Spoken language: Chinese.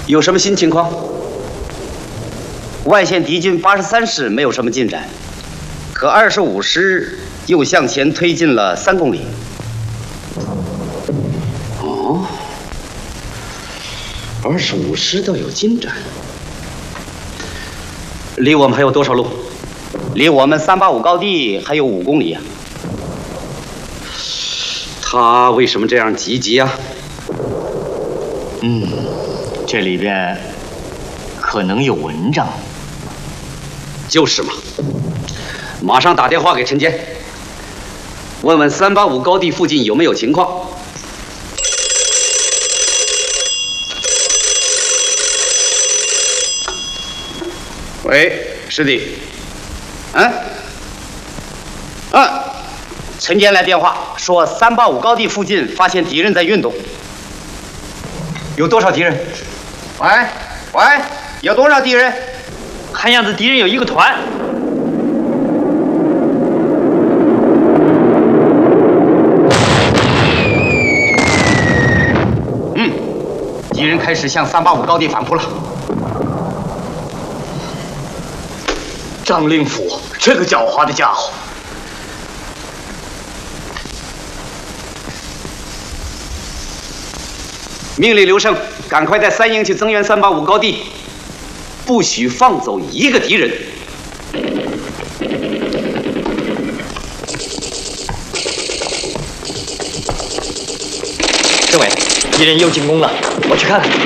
有什么新情况？外线敌军83师没有什么进展，可25师又向前推进了3公里。哦，25师倒有进展。离我们还有多少路？离我们385高地还有5公里呀。他为什么这样积极呀？ 这里边可能有文章。 就是嘛，马上打电话给陈坚，问问385高地附近有没有情况。喂，师弟。陈坚来电话说385高地附近发现敌人在运动。有多少敌人？喂，有多少敌人？ 看样子敌人有1个团。 敌人开始向385高地反扑了。 张令甫这个狡猾的家伙。 命令刘胜，赶快带3营去增援385高地，不许放走1个敌人。 政委，敌人又进攻了，我去看看。